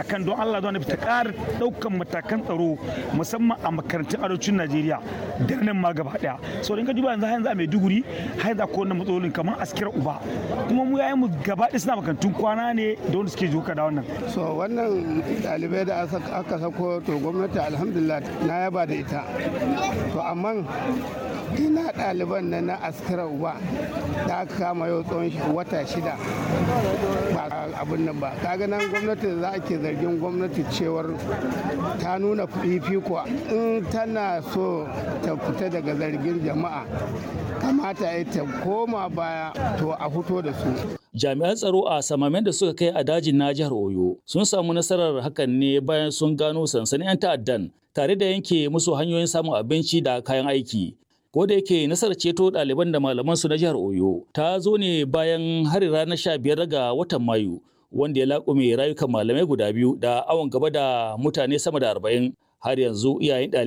akan don Allah don ta ƙara ɗaukan matakan tsaro musamman a makarantun arewacin Najeriya da nan ma gaba ɗaya. So in ka duba yanzu a Maiduguri har yanzu akwai wannan matsalolin kamar Askira Uba kuma mu yayin mu gaba ɗaya suna makarantun kwana ne da wanda suke joka da wannan. So wannan ɗalibai da aka sako to gwamnati alhamdulillah na yaba da ita. To amma ina ɗaliban na Askira Uba da aka kama yau tsawon wata 6 ba abin nan ba. Kaga nan gwamnati za a ke zargin gwamnati cewar ta nuna fifiko in tana so ta fita daga zargin jama'a kamata ya ta koma baya to a fito da su. Jami'an tsaro a samamen da suka kai a dajin na jihar Oyo sun samu nasarar hakan ne bayan sun gano sansanin 'yan ta'addan tare da yanke musu hanyoyin samun abinci da kayan aiki. Ko da yake nasarar ceto ɗaliban da malaman su na jihar Oyo ta zo ne bayan harin ranar 15 ga watan Mayu wanda ya laƙume rayukan malamai guda biyu da awon gaba da mutane sama da 40. Har yanzu iyayen